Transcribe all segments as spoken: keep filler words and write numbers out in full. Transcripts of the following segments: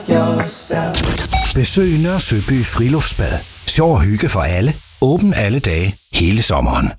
Besøg Nørre Søby Friluftsbad. Sjov og hygge for alle. Åben alle dage, hele sommeren.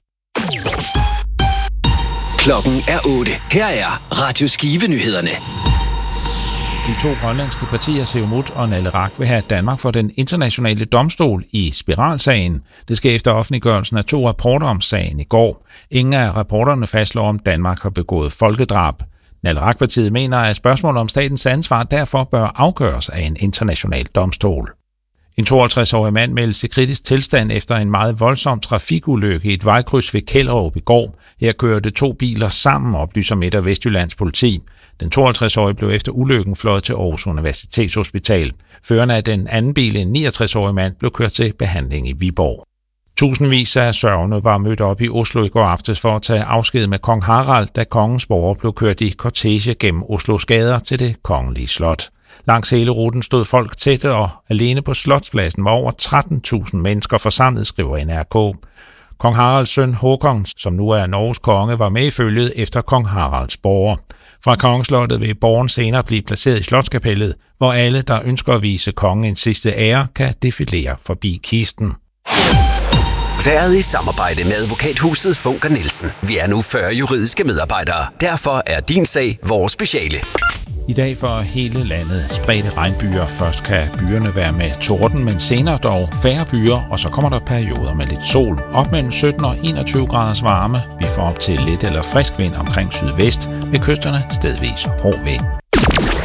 Klokken er otte. Her er Radio Skive-nyhederne. De to grønlandske partier, Siumut og Naleraq, vil have Danmark for den internationale domstol i spiralsagen. Det sker efter offentliggørelsen af to rapporter om sagen i går. Ingen af rapporterne fastslår, om Danmark har begået folkedrab. Naleraq-partiet mener, at spørgsmålet om statens ansvar derfor bør afgøres af en international domstol. En tooghalvtreds-årig mand meldes i kritisk tilstand efter en meget voldsom trafikulykke i et vejkryds ved Kjellerup i går. Her kørte to biler sammen, oplyser Midt- og Vestjyllands politi. Den tooghalvtreds-årige blev efter ulykken fløjet til Aarhus Universitetshospital. Føreren af den anden bil, en niogtres-årig mand, blev kørt til behandling i Viborg. Tusindvis af sørgende var mødt op i Oslo i går aftes for at tage afsked med kong Harald, da kongens borger blev kørt i kortege gennem Oslos gader til det kongelige slot. Langs hele ruten stod folk tætte, og alene på Slotspladsen var over tretten tusind mennesker forsamlet, skriver N R K. Kong Haralds søn Håkon, som nu er Norges konge, var med i følget efter kong Haralds borger. Fra kongeslottet vil borgeren senere blive placeret i Slotskapellet, hvor alle, der ønsker at vise kongen en sidste ære, kan defilere forbi kisten. Været i samarbejde med advokathuset Funker Nielsen. Vi er nu fyrre juridiske medarbejdere. Derfor er din sag vores speciale. I dag for hele landet spredte regnbyer. Først kan byerne være med torden, men senere dog færre byer, og så kommer der perioder med lidt sol. Op mellem sytten og enogtyve graders varme. Vi får op til lidt eller frisk vind omkring sydvest, ved kysterne stedvis hård vind.